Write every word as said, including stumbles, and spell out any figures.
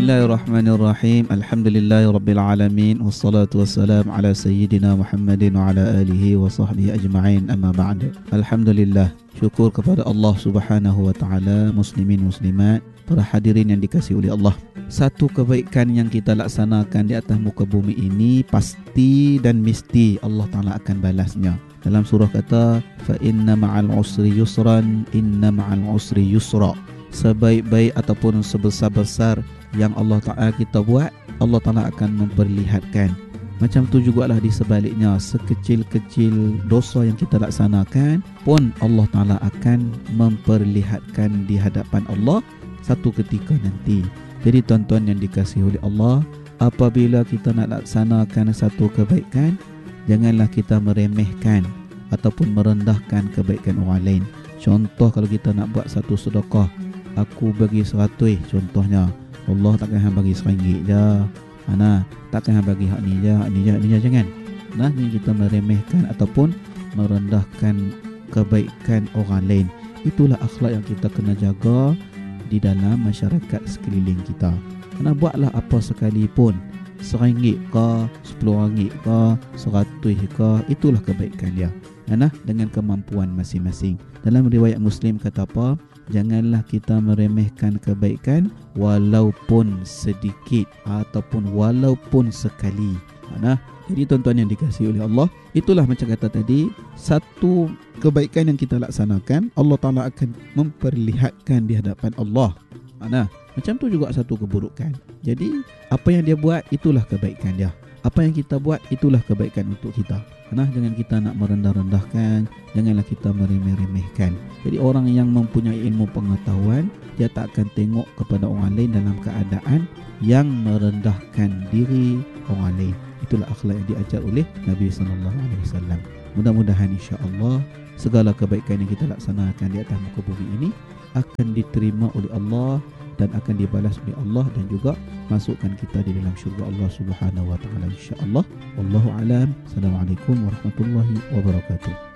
Bismillahirrahmanirrahim. Alhamdulillahirabbil alamin wassalatu wassalamu ala sayyidina Muhammadin wa ala alihi wa sahbihi ajma'in. Amma ba'd. Alhamdulillah, syukur kepada Allah Subhanahu wa taala, muslimin muslimat, para hadirin yang dikasihi oleh Allah. Satu kebaikan yang kita laksanakan di atas muka bumi ini pasti dan mesti Allah Taala akan balasnya. Dalam surah kata, fa inna ma'al usri yusran, inna ma'al usri yusra. Sebaik-baik ataupun sebesar-besar yang Allah Ta'ala kita buat, Allah Ta'ala akan memperlihatkan. Macam tu jugalah di sebaliknya, sekecil-kecil dosa yang kita laksanakan pun Allah Ta'ala akan memperlihatkan di hadapan Allah satu ketika nanti. Jadi tuan-tuan yang dikasihi oleh Allah, apabila kita nak laksanakan satu kebaikan, janganlah kita meremehkan ataupun merendahkan kebaikan orang lain. Contoh, kalau kita nak buat satu sedekah, aku bagi seratus contohnya, Allah takkan hang bagi seringgit je. Ana takkan hang bagi hak ni je, hak ni je, hak ni je, jangan. Nah, ni kita meremehkan ataupun merendahkan kebaikan orang lain. Itulah akhlak yang kita kena jaga di dalam masyarakat sekeliling kita. Kena buatlah apa sekalipun, seringgit ke, sepuluh ringgit ke, seratus ke, itulah kebaikan dia. Nah, dengan kemampuan masing-masing. Dalam riwayat Muslim kata apa? Janganlah kita meremehkan kebaikan walaupun sedikit ataupun walaupun sekali. Nah, jadi tuan-tuan yang dikasihi oleh Allah, itulah macam kata tadi, satu kebaikan yang kita laksanakan, Allah Ta'ala akan memperlihatkan di hadapan Allah. Nah, macam tu juga satu keburukan. Jadi, apa yang dia buat, itulah kebaikan dia. Apa yang kita buat, itulah kebaikan untuk kita. Nah, jangan kita nak merendah-rendahkan, janganlah kita meremeh-remehkan. Jadi orang yang mempunyai ilmu pengetahuan, dia tak akan tengok kepada orang lain dalam keadaan yang merendahkan diri orang lain. Itulah akhlak yang diajar oleh Nabi sallallahu alaihi wasallam. Mudah-mudahan insya-Allah segala kebaikan yang kita laksanakan di atas muka bumi ini akan diterima oleh Allah dan akan dibalas oleh Allah, dan juga masukkan kita di dalam syurga Allah Subhanahu wa taala insya-Allah. Wallahu alam. Assalamualaikum warahmatullahi wabarakatuh.